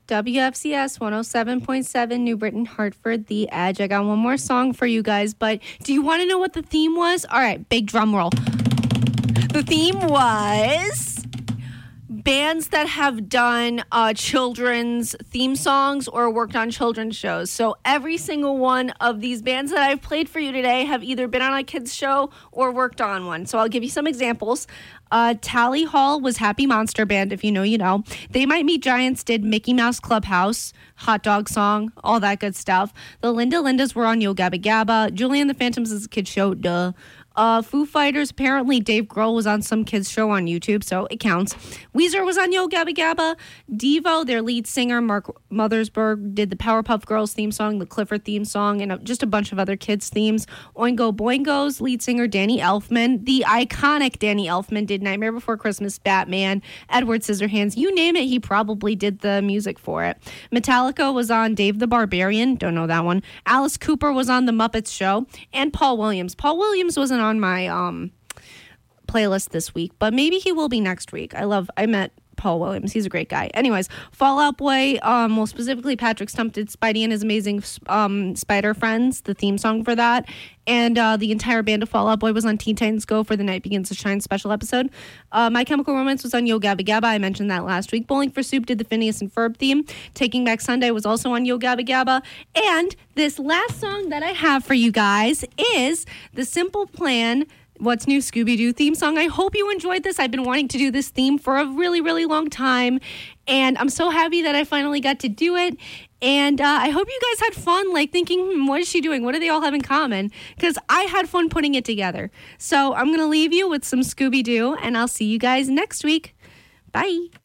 WFCS 107.7 New Britain, Hartford, The Edge. I got one more song for you guys, but do you want to know what the theme was? All right, big drum roll. The theme was bands that have done children's theme songs or worked on children's shows. So every single one of these bands that I've played for you today have either been on a kids show or worked on one. So I'll give you some examples. Tally Hall was Happy Monster Band, if you know, you know. They Might Meet Giants did Mickey Mouse Clubhouse, Hot Dog Song, all that good stuff. The Linda Lindas were on Yo Gabba Gabba. Julie and the Phantoms is a kid show, duh. Foo Fighters, apparently Dave Grohl was on some kids show on YouTube, so it counts. Weezer was on Yo Gabba Gabba. Devo, their lead singer, Mark Mothersbaugh, did the Powerpuff Girls theme song, the Clifford theme song, and just a bunch of other kids' themes. Oingo Boingo's lead singer, Danny Elfman, the iconic Danny Elfman, did Nightmare Before Christmas, Batman, Edward Scissorhands, you name it, he probably did the music for it. Metallica was on Dave the Barbarian, don't know that one. Alice Cooper was on The Muppets Show, and Paul Williams. Paul Williams wasn't on my playlist this week, but maybe he will be next week. I met Paul Williams. He's a great guy. Anyways, Fall Out Boy, well, specifically Patrick Stump did Spidey and His Amazing Spider Friends, the theme song for that. And the entire band of Fall Out Boy was on Teen Titans Go for the Night Begins to Shine special episode. My Chemical Romance was on Yo Gabba Gabba. I mentioned that last week. Bowling for Soup did the Phineas and Ferb theme. Taking Back Sunday was also on Yo Gabba Gabba. And this last song that I have for you guys is the Simple Plan What's New Scooby-Doo theme song. I hope you enjoyed this. I've been wanting to do this theme for a really, really long time, and I'm so happy that I finally got to do it. And I hope you guys had fun, like thinking, what is she doing? What do they all have in common? Because I had fun putting it together. So I'm going to leave you with some Scooby-Doo, and I'll see you guys next week. Bye.